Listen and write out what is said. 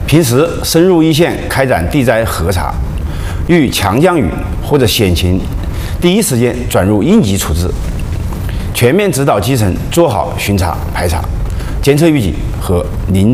平时深入一线开展地灾核查，遇强降雨或者险情，第一时间转入应急处置，全面指导基层做好巡查排查、监测预警和临